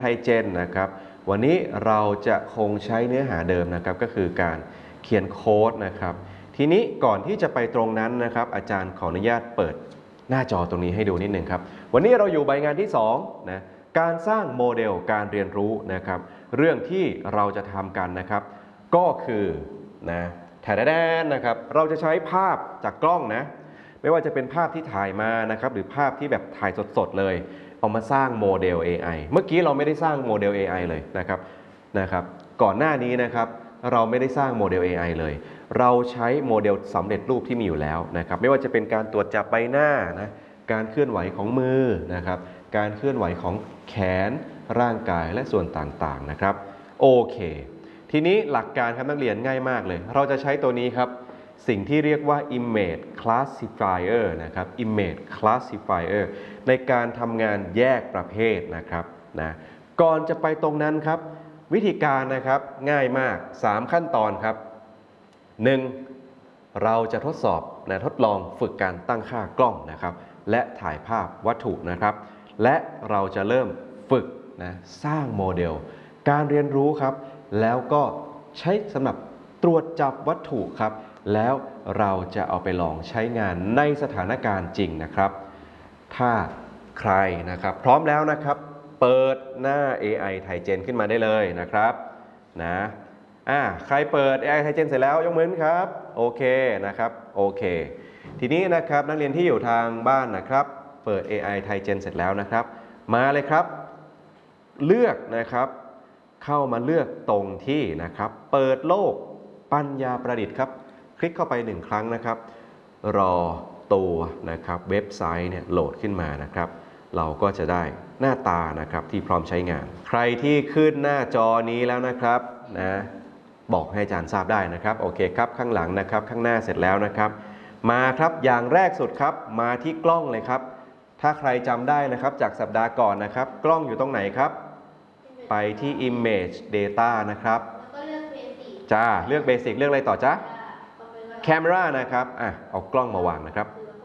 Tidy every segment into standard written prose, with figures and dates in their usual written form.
ไทเจนนะครับวันนี้เราจะคงใช้เนื้อหาเดิมนะครับก็คือการเขียนโค้ดนะครับทีนี้ก่อนที่จะไปตรงนั้นนะครับอาจารย์ขออนุญาตเปิดหน้าจอตรงนี้ให้ดูนิดนึงครับวันนี้เราอยู่ใบงานที่2นะการสร้างโมเดลการเรียนรู้นะครับเรื่องที่เราจะทำกันนะครับก็คือนะแทนนะครับเราจะใช้ภาพจากกล้องนะไม่ว่าจะเป็นภาพที่ถ่ายมานะครับหรือภาพที่แบบถ่ายสดๆเลยเอามาสร้างโมเดล AI เมื่อกี้เราไม่ได้สร้างโมเดล AI เลยนะครับก่อนหน้านี้นะครับเราไม่ได้สร้างโมเดล AI เลยเราใช้โมเดลสำเร็จรูปที่มีอยู่แล้วนะครับไม่ว่าจะเป็นการตรวจจับใบหน้านะการเคลื่อนไหวของมือนะครับการเคลื่อนไหวของแขนร่างกายและส่วนต่างๆนะครับโอเคทีนี้หลักการครับนักเรียนง่ายมากเลยเราจะใช้ตัวนี้ครับสิ่งที่เรียกว่า image classifier นะครับ image classifier ในการทำงานแยกประเภทนะครับนะก่อนจะไปตรงนั้นครับวิธีการนะครับง่ายมาก3ขั้นตอนครับ 1. เราจะทดสอบทดลองฝึกการตั้งค่ากล้องนะครับและถ่ายภาพวัตถุนะครับและเราจะเริ่มฝึกสร้างโมเดลการเรียนรู้ครับแล้วก็ใช้สำหรับตรวจจับวัตถุครับแล้วเราจะเอาไปลองใช้งานในสถานการณ์จริงนะครับถ้าใครนะครับพร้อมแล้วนะครับเปิดหน้า AI ไทเจนขึ้นมาได้เลยนะครับใครเปิด AI ไทเจนเสร็จแล้วยกมือครับโอเคนะครับโอเคทีนี้นะครับนักเรียนที่อยู่ทางบ้านนะครับเปิด AI ไทเจนเสร็จแล้วนะครับมาเลยครับเลือกนะครับเข้ามาเลือกตรงที่นะครับเปิดโลกปัญญาประดิษฐ์ครับคลิกเข้าไป1ครั้งนะครับรอตัวนะครับเว็บไซต์เนี่ยโหลดขึ้นมานะครับเราก็จะได้หน้าตานะครับที่พร้อมใช้งานใครที่ขึ้นหน้าจอนี้แล้วนะครับบอกให้อาจารย์ทราบได้นะครับโอเคครับข้างหลังนะครับข้างหน้าเสร็จแล้วนะครับมาครับอย่างแรกสุดครับมาที่กล้องเลยครับถ้าใครจำได้นะครับจากสัปดาห์ก่อนนะครับกล้องอยู่ตรงไหนครับไปที่ image data นะครับจ้าเลือกเบสิกเลือกอะไรต่อจ้าcamera นะครับเอากล้องมาวางนะครับ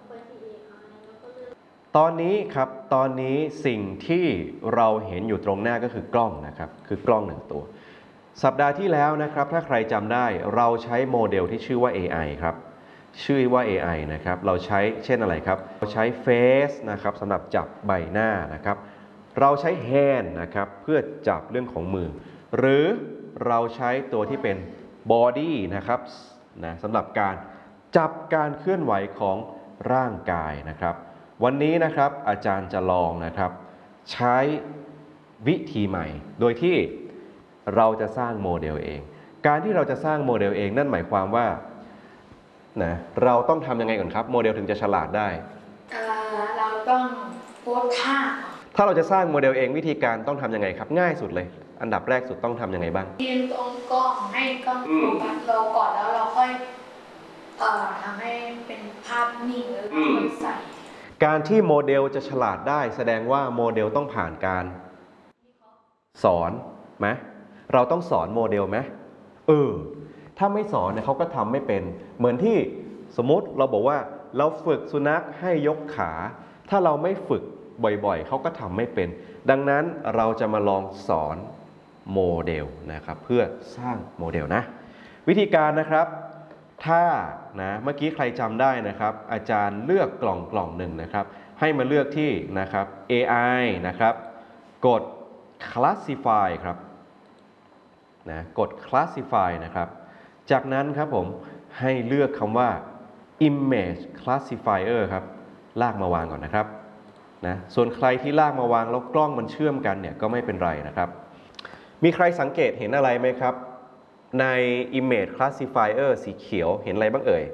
ตอนนี้สิ่งที่เราเห็นอยู่ตรงหน้าก็คือกล้องนะครับคือกล้อง1ตัวสัปดาห์ที่แล้วนะครับถ้าใครจำได้เราใช้โมเดลที่ชื่อว่า AI ครับชื่อว่า AI นะครับเราใช้เช่นอะไรครับเราใช้ Face นะครับสำหรับจับใบหน้านะครับเราใช้ Hand นะครับเพื่อจับเรื่องของมือหรือเราใช้ตัวที่เป็น Body นะครับสำหรับการจับการเคลื่อนไหวของร่างกายนะครับวันนี้นะครับอาจารย์จะลองนะครับใช้วิธีใหม่โดยที่เราจะสร้างโมเดลเองการที่เราจะสร้างโมเดลเองนั่นหมายความว่าเราต้องทำยังไงก่อนครับโมเดลถึงจะฉลาดได้เราต้องโพสท่าถ้าเราจะสร้างโมเดลเองวิธีการต้องทำยังไงครับง่ายสุดเลยอันดับแรกสุดต้องทำยังไงบ้างยืนตรงกล้องให้กล้องโฟกัสเราก่อนแล้วเราค่อยทำให้เป็นภาพนิ่งแล้วค่อยใส่การที่โมเดลจะฉลาดได้แสดงว่าโมเดลต้องผ่านการสอนไหมเราต้องสอนโมเดลไหมถ้าไม่สอนเนี่ยเขาก็ทำไม่เป็นเหมือนที่สมมติเราบอกว่าเราฝึกสุนัขให้ยกขาถ้าเราไม่ฝึกบ่อยๆเขาก็ทำไม่เป็นดังนั้นเราจะมาลองสอนโมเดลนะครับเพื่อสร้างโมเดลนะวิธีการนะครับถ้าเมื่อกี้ใครจำได้นะครับอาจารย์เลือกกล่องหนึ่งนะครับให้มาเลือกที่นะครับ AI นะครับกด classify ครับกด classify นะครับจากนั้นครับผมให้เลือกคำว่า image classifier ครับลากมาวางก่อนนะครับส่วนใครที่ลากมาวางแล้วกล้องมันเชื่อมกันเนี่ยก็ไม่เป็นไรนะครับมีใครสังเกตเห็นอะไรไหมครับใน image classifier สีเขียวเห็นอะไรบ้างเอ่ย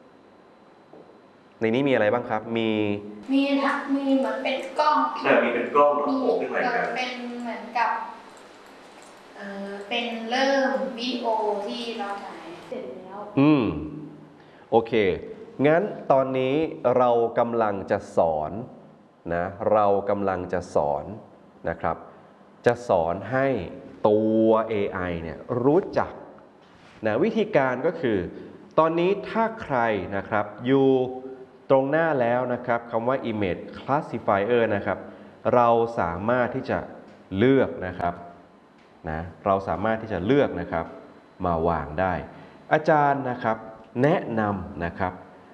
ในนี้มีอะไรบ้างครับมีเหมือนเป็นกล้องมีเป็นกล้องโผล่ขึ้นมาครับเป็นเหมือนกับเป็นเริ่มวิดีโอที่เราถ่ายเสร็จแล้วโอเคงั้นตอนนี้เรากำลังจะสอนนะครับจะสอนให้ตัว AI เนี่ยรู้จักวิธีการก็คือตอนนี้ถ้าใครนะครับอยู่ตรงหน้าแล้วนะครับคำว่า image classifier นะครับเราสามารถที่จะเลือกนะครับนะเราสามารถที่จะเลือกนะครับมาวางได้อาจารย์นะครับแนะนำนะครับ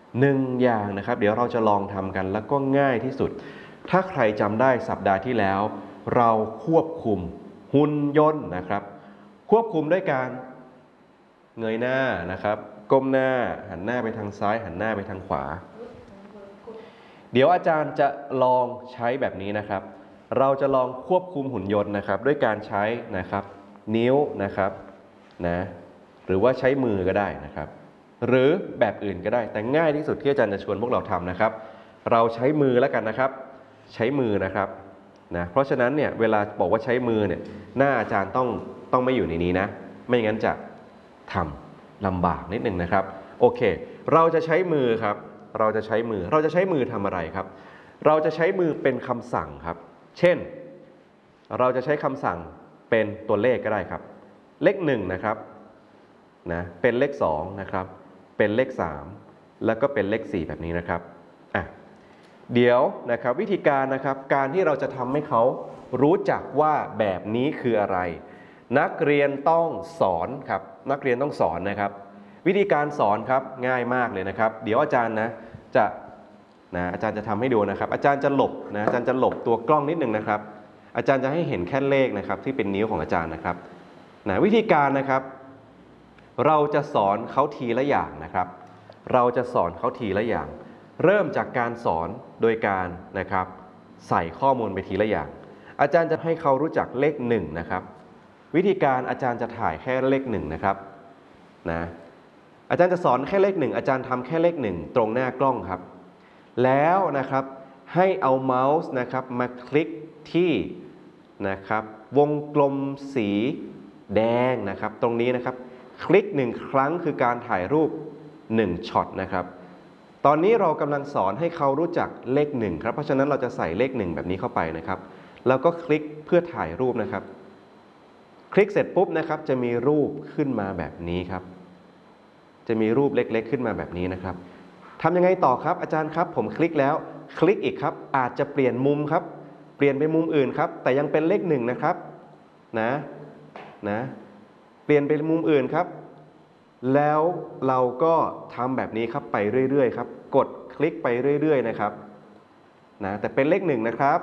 1อย่างนะครับเดี๋ยวเราจะลองทำกันแล้วก็ง่ายที่สุดถ้าใครจำได้สัปดาห์ที่แล้วเราควบคุมหุ่นยนต์นะครับควบคุมด้วยการเงยหน้านะครับก้มหน้าหันหน้าไปทางซ้ายหันหน้าไปทางขวาเดี๋ยวอาจารย์จะลองใช้แบบนี้นะครับเราจะลองควบคุมหุ่นยนต์นะครับด้วยการใช้นะครับนิ้วนะครับนะหรือว่าใช้มือก็ได้นะครับหรือแบบอื่นก็ได้แต่ง่ายที่สุดที่อาจารย์จะชวนพวกเราทำนะครับเราใช้มือแล้วกันนะครับใช้มือนะครับนะเพราะฉะนั้นเนี่ยเวลาบอกว่าใช้มือเนี่ยหน้าอาจารย์ต้องไม่อยู่ในนี้นะไม่งั้นจะทำลำบากนิดนึงนะครับโอเคเราจะใช้มือครับเราจะใช้มือทำอะไรครับเราจะใช้มือเป็นคำสั่งครับเช่นเราจะใช้คำสั่งเป็นตัวเลขก็ได้ครับเลข1นะครับนะเป็นเลข2นะครับเป็นเลข3แล้วก็เป็นเลข4แบบนี้นะครับเดี๋ยวนะครับวิธีการนะครับการที่เราจะทำให้เขารู้จักว่าแบบนี้คืออะไรนักเรียนต้องสอนครับนักเรียนต้องสอนนะครับวิธีการสอนครับง่ายมากเลยนะครับเดี๋ยวอาจารย์อาจารย์จะทำให้ดูนะครับอาจารย์จะหลบอาจารย์จะหลบตัวกล้องนิดนึงนะครับอาจารย์จะให้เห็นแค่เลขนะครับที่เป็นนิ้วของอาจารย์นะครับวิธีการนะครับเราจะสอนเขาทีละอย่างนะครับเราจะสอนเขาทีละอย่างเริ่มจากการสอนโดยการนะครับใส่ข้อมูลไปทีละอย่างอาจารย์จะให้เขารู้จักเลข1นะครับวิธีการอาจารย์จะถ่ายแค่เลข1นะครับอาจารย์จะสอนแค่เลข1อาจารย์ทำแค่เลข1ตรงหน้ากล้องครับแล้วนะครับให้เอาเมาส์นะครับมาคลิกที่นะครับวงกลมสีแดงนะครับตรงนี้นะครับคลิก1ครั้งคือการถ่ายรูป1ช็อตนะครับตอนนี้เรากำลังสอนให้เขารู้จักเลข1ครับเพราะฉะนั้นเราจะใส่เลข1แบบนี้เข้าไปนะครับแล้วก็คลิกเพื่อถ่ายรูปนะครับคลิกเสร็จปุ๊บนะครับจะมีรูปขึ้นมาแบบนี้ครับจะมีรูปเล็กๆขึ้นมาแบบนี้นะครับทำยังไงต่อครับอาจารย์ครับผมคลิกแล้วคลิกอีกครับอาจจะเปลี่ยนมุมครับเปลี่ยนไปมุมอื่นครับแต่ยังเป็นเลข1นะครับเปลี่ยนไปมุมอื่นครับแล้วเราก็ทำแบบนี้ครับไปเรื่อยๆครับกดคลิกไปเรื่อยๆนะครับแต่เป็นเลข1นะครับ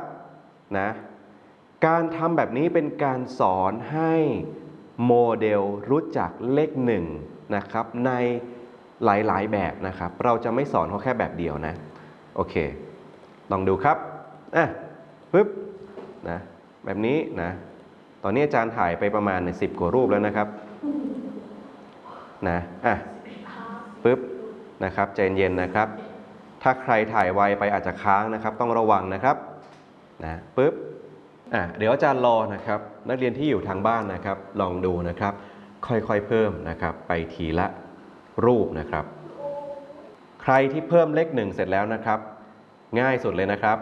การทำแบบนี้เป็นการสอนให้โมเดลรู้จักเลข1นะครับในหลายๆแบบนะครับเราจะไม่สอนเขาแค่แบบเดียวนะโอเคลองดูครับปึ๊บแบบนี้ตอนนี้อาจารย์ถ่ายไปประมาณ10 กว่ารูปแล้วนะครับปึ๊บนะครับใจเย็นนะครับถ้าใครถ่ายไวไปอาจจะค้างนะครับต้องระวังนะครับปึ๊บเดี๋ยวอาจารย์รอนะครับนักเรียนที่อยู่ทางบ้านนะครับลองดูนะครับค่อยๆเพิ่มนะครับไปทีละรูปนะครับใครที่เพิ่มเลข1เสร็จแล้วนะครับง่ายสุดเลยนะครับ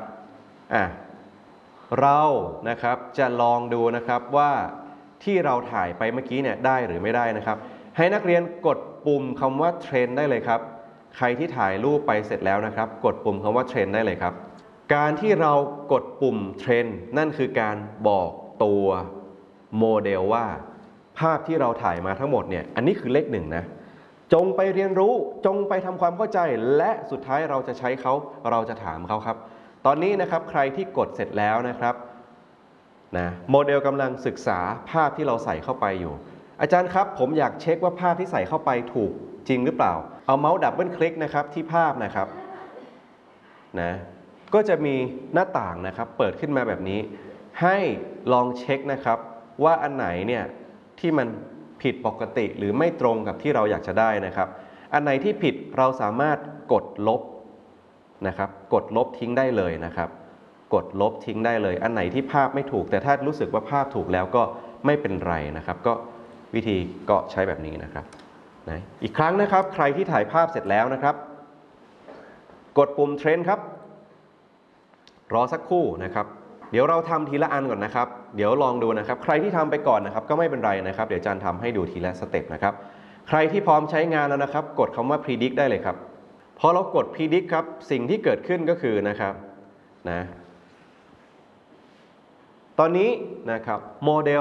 เรานะครับจะลองดูนะครับว่าที่เราถ่ายไปเมื่อกี้เนี่ยได้หรือไม่ได้นะครับให้นักเรียนกดปุ่มคำว่าเทรนได้เลยครับใครที่ถ่ายรูปไปเสร็จแล้วนะครับกดปุ่มคำว่าเทรนได้เลยครับการที่เรากดปุ่มเทรนนั่นคือการบอกตัวโมเดลว่าภาพที่เราถ่ายมาทั้งหมดเนี่ยอันนี้คือเลข1นะจงไปเรียนรู้จงไปทำความเข้าใจและสุดท้ายเราจะใช้เขาเราจะถามเขาครับตอนนี้นะครับใครที่กดเสร็จแล้วนะครับโมเดลกำลังศึกษาภาพที่เราใส่เข้าไปอยู่อาจารย์ครับผมอยากเช็คว่าภาพที่ใส่เข้าไปถูกจริงหรือเปล่าเอาเมาส์ดับเบิลคลิกนะครับที่ภาพนะครับก็จะมีหน้าต่างนะครับเปิดขึ้นมาแบบนี้ให้ลองเช็คนะครับว่าอันไหนเนี่ยที่มันผิดปกติหรือไม่ตรงกับที่เราอยากจะได้นะครับอันไหนที่ผิดเราสามารถกดลบนะครับกดลบทิ้งได้เลยนะครับกดลบทิ้งได้เลยอันไหนที่ภาพไม่ถูกแต่ถ้ารู้สึกว่าภาพถูกแล้วก็ไม่เป็นไรนะครับก็วิธีก็ใช้แบบนี้นะครับอีกครั้งนะครับใครที่ถ่ายภาพเสร็จแล้วนะครับกดปุ่มเทรนครับรอสักครู่นะครับเดี๋ยวเราทำทีละอันก่อนนะครับเดี๋ยวลองดูนะครับใครที่ทำไปก่อนนะครับก็ไม่เป็นไรนะครับเดี๋ยวอาจารย์ทำให้ดูทีละสเต็ปนะครับใครที่พร้อมใช้งานแล้วนะครับกดคำว่า predict ได้เลยครับพอเรากด predict ครับสิ่งที่เกิดขึ้นก็คือนะครับตตอนนี้นะครับโมเดล